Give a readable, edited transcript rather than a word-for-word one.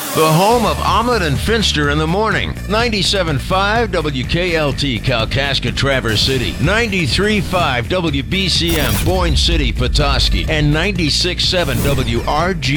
The home of Omelet and Finster in the morning. 97.5 WKLT, Kalkaska, Traverse City. 93.5 WBCM, Boyne City, Petoskey. And 96.7 WRG.